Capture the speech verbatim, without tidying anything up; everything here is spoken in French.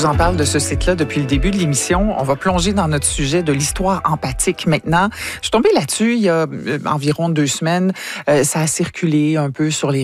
vous en parle de ce site-là depuis le début de l'émission. On va plonger dans notre sujet de l'histoire empathique maintenant. Je suis tombée là-dessus il y a euh, environ deux semaines. Euh, ça a circulé un peu sur les